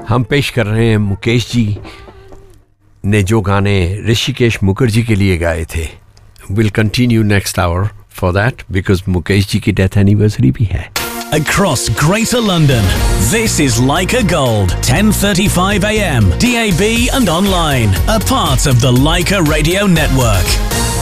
हम पेश कर रहे हैं मुकेश जी ने जो गाने ऋषिकेश मुखर्जी के लिए गाए थे. We'll continue next hour for that because Mukesh ji ki death anniversary bhi hai. Across Greater London, this is Leica Gold, 10:35 a.m. DAB and online, a part of the Leica Radio Network.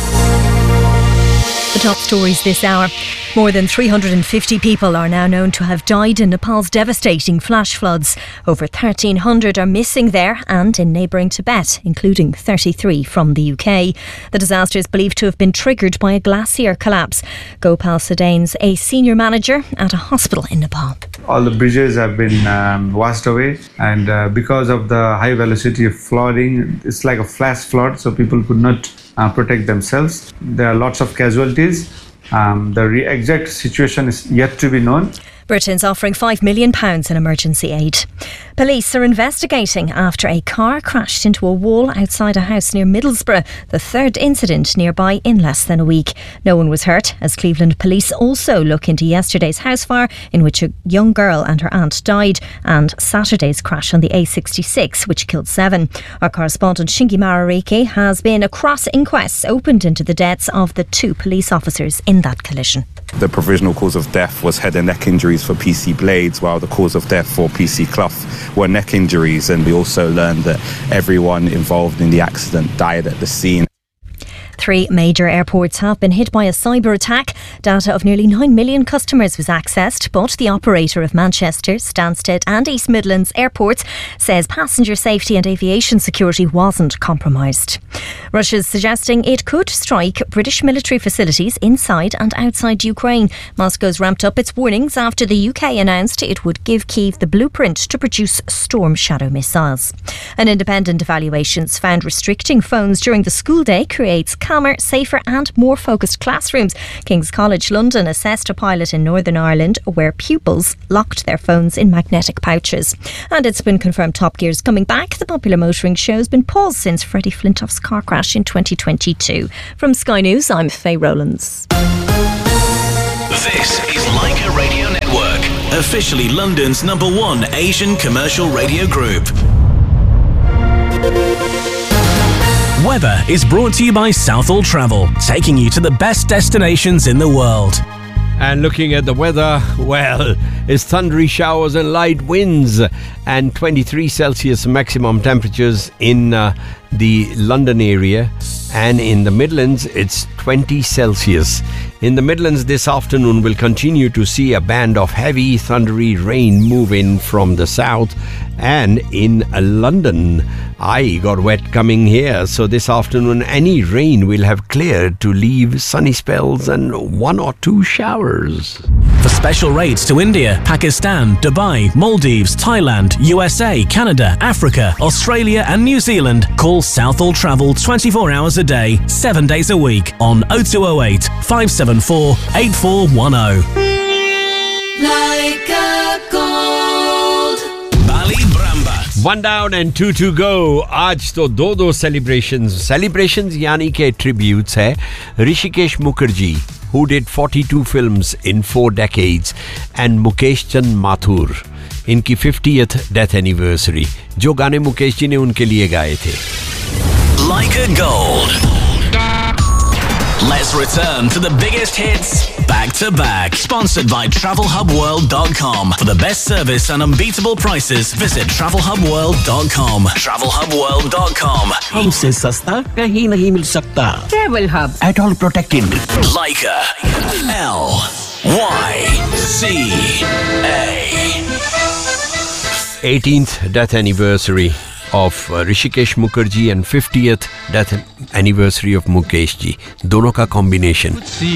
The top stories this hour. More than 350 people are now known to have died in Nepal's devastating flash floods. Over 1,300 are missing there and in neighbouring Tibet, including 33 from the UK. The disaster is believed to have been triggered by a glacier collapse. Gopal Sedane's a senior manager at a hospital in Nepal. All the bridges have been washed away, and because of the high velocity of flooding, it's like a flash flood, so people could not protect themselves. There are lots of casualties. The exact situation is yet to be known. Britain's offering £5 million in emergency aid. Police are investigating after a car crashed into a wall outside a house near Middlesbrough, the third incident nearby in less than a week. No one was hurt, as Cleveland police also look into yesterday's house fire in which a young girl and her aunt died, and Saturday's crash on the A66, which killed 7. Our correspondent Shingi Marariki has been across inquests opened into the deaths of the 2 police officers in that collision. The provisional cause of death was head and neck injuries for PC Blades, while the cause of death for PC Clough were neck injuries. And we also learned that everyone involved in the accident died at the scene. 3 major airports have been hit by a cyber attack. Data of nearly 9 million customers was accessed, but the operator of Manchester, Stansted and East Midlands airports says passenger safety and aviation security wasn't compromised. Russia's suggesting it could strike British military facilities inside and outside Ukraine. Moscow's ramped up its warnings after the UK announced it would give Kyiv the blueprint to produce Storm Shadow missiles. An independent evaluations found restricting phones during the school day creates calmer, safer and more focused classrooms. King's College London assessed a pilot in Northern Ireland where pupils locked their phones in magnetic pouches. And it's been confirmed Top Gear's coming back. The popular motoring show's been paused since Freddie Flintoff's car crash in 2022. From Sky News, I'm Faye Rowlands. This is Leica Radio Network, officially London's #1 Asian commercial radio group. Weather is brought to you by Southall Travel, taking you to the best destinations in the world. And looking at the weather, well, it's thundery showers and light winds and 23 Celsius maximum temperatures in the London area, and in the Midlands it's 20 Celsius. In the Midlands this afternoon we'll continue to see a band of heavy thundery rain move in from the south, and in London I got wet coming here, so this afternoon any rain will have cleared to leave sunny spells and 1 or 2 showers. For special rates to India, Pakistan, Dubai, Maldives, Thailand, USA, Canada, Africa, Australia and New Zealand, call Southall Travel 24 hours a day, 7 days a week on 0208 574 8410. Like a gold. Bali Bramba. 1 down and 2 to go. आज तो 2 celebrations यानी के tributes है Rishikesh Mukherjee, who did 42 films in 4 decades, and Mukesh Chand Mathur, इनकी 50th death anniversary. जो गाने मुकेश जी ने उनके लिए गाए थे. Like a Gold. Let's return to the biggest hits back to back. Sponsored by TravelHubWorld.com. For the best service and unbeatable prices, visit TravelHubWorld.com. TravelHubWorld.com. हमसे सस्ता कहीं नहीं मिल सकता. Travel Hub. At all protected. Leica. LYCA. 18th death anniversary of Hrishikesh Mukherjee and 50th death anniversary of Mukesh ji. दोनों का combination.